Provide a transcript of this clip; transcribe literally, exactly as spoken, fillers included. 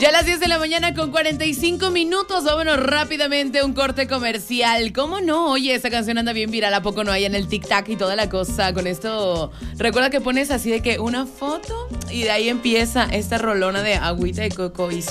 Ya a las diez de la mañana con cuarenta y cinco minutos, vámonos rápidamente a un corte comercial. ¿Cómo no? Oye, esa canción anda bien viral, ¿a poco no? Hay en el tic-tac y toda la cosa. Con esto, recuerda que pones así de que una foto y de ahí empieza esta rolona de agüita de coco y